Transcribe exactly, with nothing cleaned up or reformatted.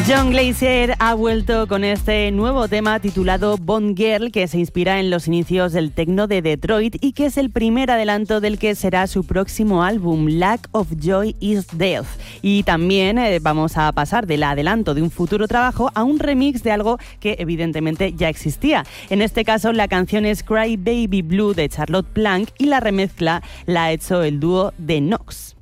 John Glacier ha vuelto con este nuevo tema titulado Bond Girl, que se inspira en los inicios del techno de Detroit y que es el primer adelanto del que será su próximo álbum, Lack of Joy is Death. Y también eh, vamos a pasar del adelanto de un futuro trabajo a un remix de algo que evidentemente ya existía. En este caso, la canción es Cry Baby Blue de Charlotte Plank y la remezcla la ha hecho el dúo The Knox.